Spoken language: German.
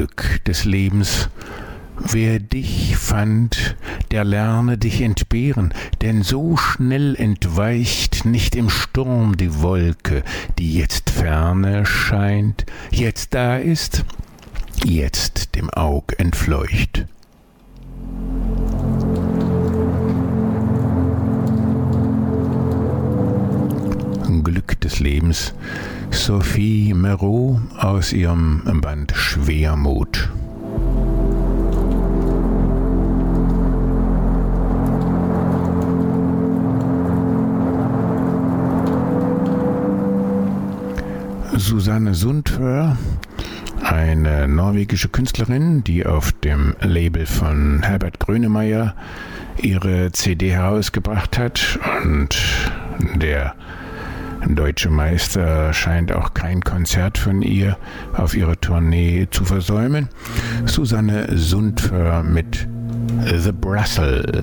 Glück des Lebens. Wer dich fand, der lerne dich entbehren, denn so schnell entweicht nicht im Sturm die Wolke, die jetzt ferne scheint, jetzt da ist, jetzt dem Aug entfleucht. Glück des Lebens, Sophie Mereau aus ihrem Band Schwermut. Susanne Sundfør, eine norwegische Künstlerin, die auf dem Label von Herbert Grönemeyer ihre CD herausgebracht hat, und der deutsche Meister scheint auch kein Konzert von ihr auf ihrer Tournee zu versäumen. Susanne Sundfør mit The Brussels.